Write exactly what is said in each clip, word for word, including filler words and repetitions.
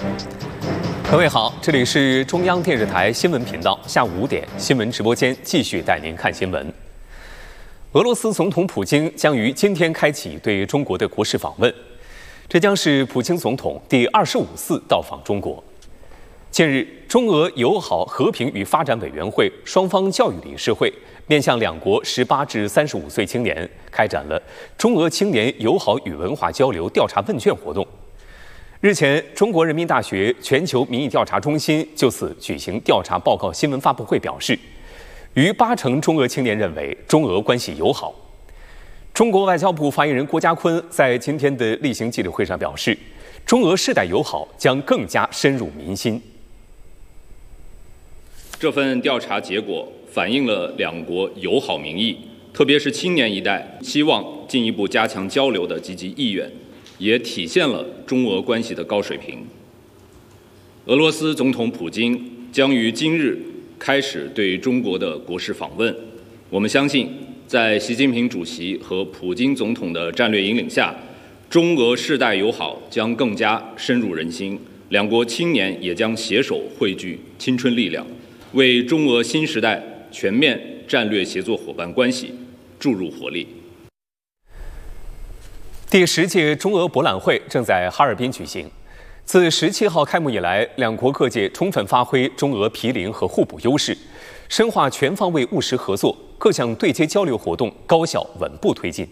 各位好，这里是中央电视台新闻频道，下午五点新闻直播间继续带您看新闻。俄罗斯总统普京将于今天开启对中国的国事访问，这将是普京总统第二十五次到访中国。近日，中俄友好和平与发展委员会双方教育理事会面向两国十八至三十五岁青年开展了中俄青年友好与文化交流调查问卷活动。日前，中国人民大学全球民意调查中心就此举行调查报告新闻发布会，表示，逾八成中俄青年认为中俄关系友好。中国外交部发言人郭家坤在今天的例行记者会上表示，中俄世代友好将更加深入民心。 这份调查结果反映了两国友好民意，特别是青年一代希望进一步加强交流的积极意愿，也体现了中俄关系的高水平。俄罗斯总统普京将于今日开始对中国的国事访问，我们相信，在习近平主席和普京总统的战略引领下，中俄世代友好将更加深入人心，两国青年也将携手汇聚青春力量，为中俄新时代全面战略协作伙伴关系注入活力。 第十届中俄博览会正在哈尔滨举行。自十七号开幕以来，两国各界充分发挥中俄毗邻和互补优势，深化全方位务实合作，各项对接交流活动高效稳步推进。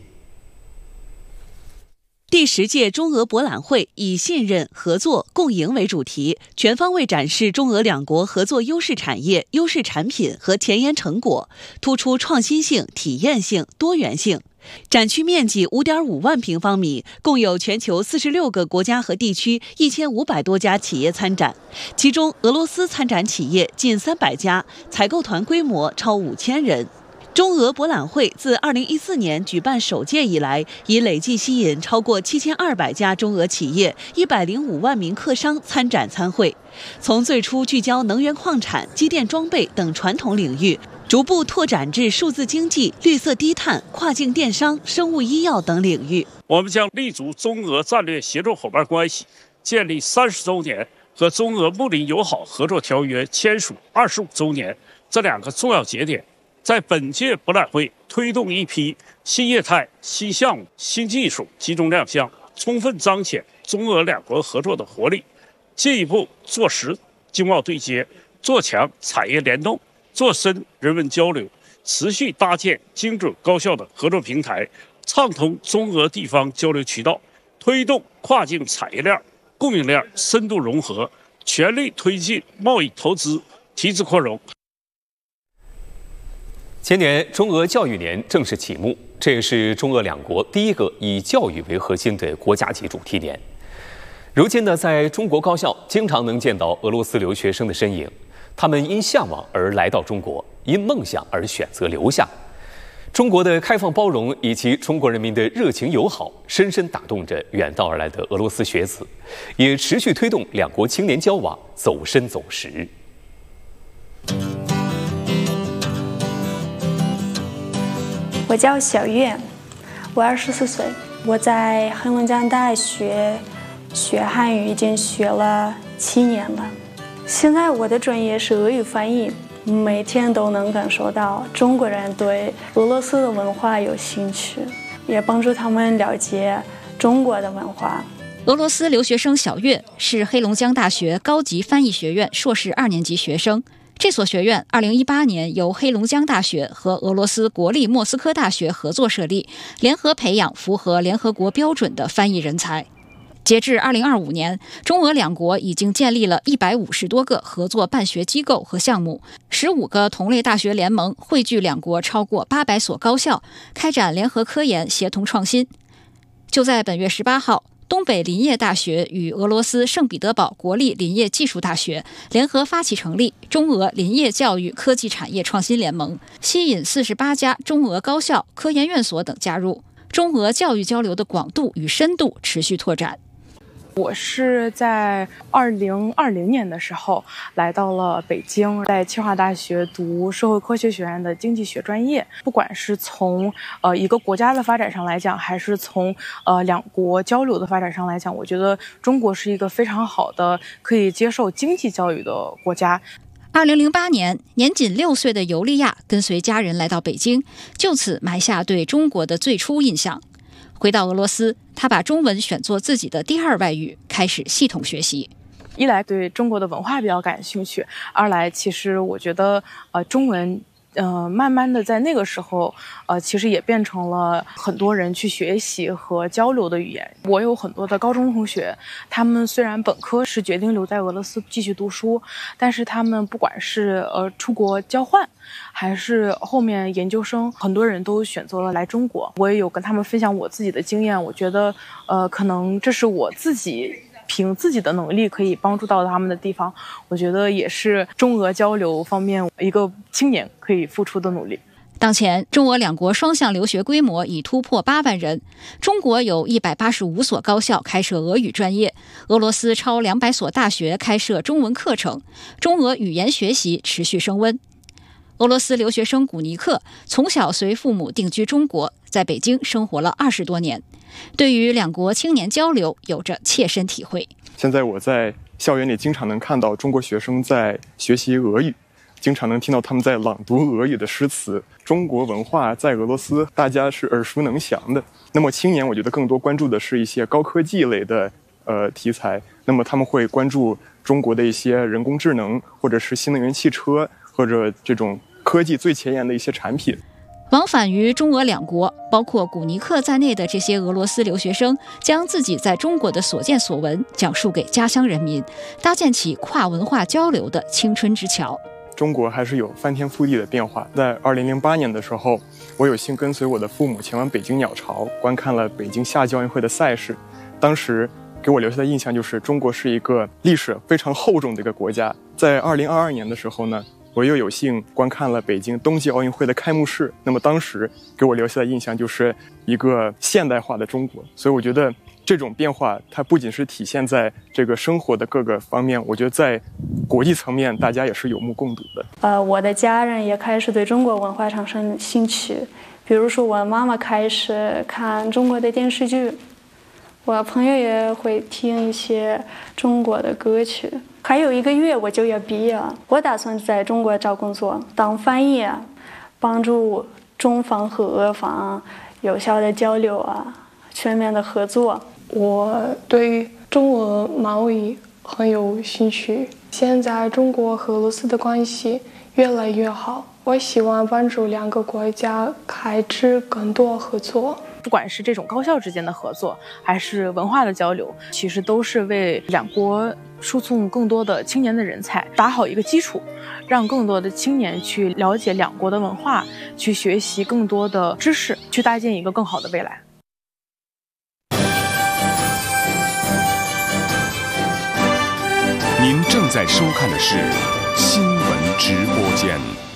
第十届中俄博览会以信任、合作、共赢为主题，全方位展示中俄两国合作优势产业、优势产品和前沿成果，突出创新性、体验性、多元性。展区面积 五点五万平方米，共有全球四十六个国家和地区一千五百多家企业参展，其中俄罗斯参展企业近三百家，采购团规模超五千人。中俄博览会自二零一四年举办首届以来，已累计吸引超过七千二百家中俄企业、一百零五万名客商参展参会。从最初聚焦能源矿产、机电装备等传统领域，逐步拓展至数字经济、绿色低碳、跨境电商、生物医药等领域。 我们将立足中俄战略协作伙伴关系建立三十周年和中俄睦邻友好合作条约签署二十五周年这两个重要节点，在本届博览会推动一批新业态、新项目、新技术集中亮相，充分彰显中俄两国合作的活力，进一步做实经贸对接，做强产业联动，做深人文交流，持续搭建精准高效的合作平台，畅通中俄地方交流渠道，推动跨境产业链、供应链深度融合，全力推进贸易投资提质扩容。 今年中俄教育年正式启幕，这也是中俄两国第一个以教育为核心的国家级主题年。如今呢，在中国高校经常能见到俄罗斯留学生的身影，他们因向往而来到中国，因梦想而选择留下。中国的开放包容以及中国人民的热情友好，深深打动着远道而来的俄罗斯学子，也持续推动两国青年交往走深走实。 我叫小月，我二十四岁，我在黑龙江大学学汉语已经学了七年了。现在我的专业是俄语翻译，每天都能感受到中国人对俄罗斯的文化有兴趣，也帮助他们了解中国的文化。 俄罗斯留学生小月是黑龙江大学高级翻译学院硕士二年级学生。这所学院二零一八年由黑龙江大学和俄罗斯国立莫斯科大学合作设立，联合培养符合联合国标准的翻译人才。截至二零二五年，中俄两国已经建立了一百五十多个合作办学机构和项目，十五个同类大学联盟汇聚两国超过八百所高校，开展联合科研，协同创新。就在本月十八号，东北林业大学与俄罗斯圣彼得堡国立林业技术大学联合发起成立中俄林业教育科技产业创新联盟，吸引四十八家中俄高校、科研院所等加入，中俄教育交流的广度与深度持续拓展。 我是在二零二零年的时候来到了北京，在清华大学读社会科学学院的经济学专业。不管是从呃一个国家的发展上来讲，还是从呃两国交流的发展上来讲，我觉得中国是一个非常好的可以接受经济教育的国家。 二零零八年，年仅六岁的尤利娅跟随家人来到北京，就此埋下对中国的最初印象。回到俄罗斯，他把中文选作自己的第二外语，开始系统学习。 一来对中国的文化比较感兴趣，二来其实我觉得呃中文呃慢慢的在那个时候呃其实也变成了很多人去学习和交流的语言。我有很多的高中同学，他们虽然本科是决定留在俄罗斯继续读书，但是他们不管是呃出国交换，还是后面研究生，很多人都选择了来中国。我也有跟他们分享我自己的经验，我觉得呃可能这是我自己凭自己的能力可以帮助到他们的地方，我觉得也是中俄交流方面一个青年可以付出的努力。 当前，中俄两国双向留学规模已突破八万人。中国有一百八十五所高校开设俄语专业，俄罗斯超两百所大学开设中文课程，中俄语言学习持续升温。俄罗斯留学生古尼克从小随父母定居中国，在北京生活了二十多年，对于两国青年交流有着切身体会。 现在我在校园里经常能看到中国学生在学习俄语，经常能听到他们在朗读俄语的诗词。中国文化在俄罗斯大家是耳熟能详的，那么青年我觉得更多关注的是一些高科技类的呃题材，那么他们会关注中国的一些人工智能，或者是新能源汽车，或者这种科技最前沿的一些产品。 往返于中俄两国，包括古尼克在内的这些俄罗斯留学生，将自己在中国的所见所闻讲述给家乡人民，搭建起跨文化交流的青春之桥。 中国还是有翻天覆地的变化。在二零零八年的时候，我有幸跟随我的父母前往北京鸟巢，观看了北京夏季奥运会的赛事。当时给我留下的印象就是，中国是一个历史非常厚重的一个国家。在二零二二年的时候呢，我又有幸观看了北京冬季奥运会的开幕式。那么当时给我留下的印象就是一个现代化的中国。所以我觉得这种变化，它不仅是体现在这个生活的各个方面，我觉得在国际层面，大家也是有目共睹的。 呃，我的家人也开始对中国文化产生兴趣，比如说我妈妈开始看中国的电视剧，我朋友也会听一些中国的歌曲。还有一个月我就要毕业了，我打算在中国找工作，当翻译啊，帮助中方和俄方有效的交流啊，全面的合作。 我对中俄贸易很有兴趣，现在中国和俄罗斯的关系越来越好，我希望帮助两个国家开triển更多合作。 不管是这种高校之间的合作，还是文化的交流，其实都是为两国输送更多的青年的人才打好一个基础，让更多的青年去了解两国的文化，去学习更多的知识，去搭建一个更好的未来。 您正在收看的是新闻直播间。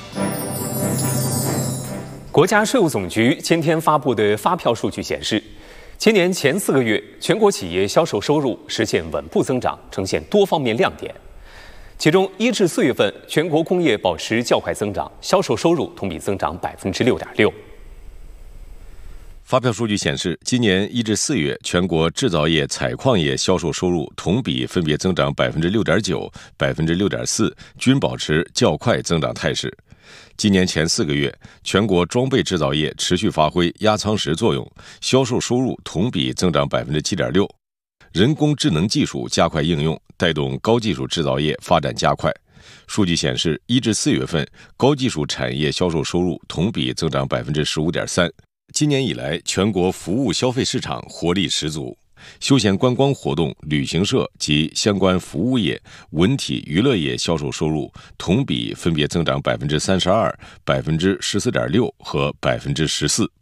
国家税务总局今天发布的发票数据显示，今年前四个月，全国企业销售收入实现稳步增长，呈现多方面亮点。其中，一至四月份，全国工业保持较快增长，销售收入同比增长百分之六点六。 发票数据显示，今年一至四月，全国制造业、采矿业销售收入同比分别增长百分之六点九、百分之六点四，均保持较快增长态势。今年前四个月，全国装备制造业持续发挥压舱石作用，销售收入同比增长百分之七点六。人工智能技术加快应用，带动高技术制造业发展加快。数据显示，一至四月份，高技术产业销售收入同比增长百分之十五点三。今年以来，全国服务消费市场活力十足，休闲观光活动、旅行社及相关服务业、文体娱乐业销售收入同比分别增长百分之三十二、百分之十四点六和百分之十四。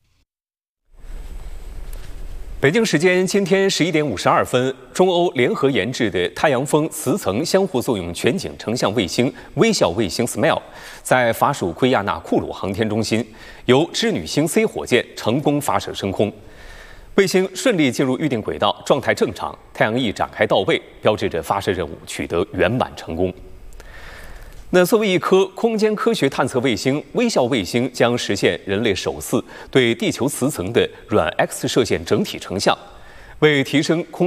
北京时间今天十一点五十二分，中欧联合研制的太阳风磁层相互作用全景成像卫星“微笑卫星 Smile” 在法属圭亚那库鲁航天中心由织女星 C 火箭成功发射升空。 卫星顺利进入预定轨道，状态正常，太阳翼展开到位，标志着发射任务取得圆满成功。那作为一颗空间科学探测卫星，微笑卫星将实现人类首次对地球磁层的软 X 射线整体成像，为提升空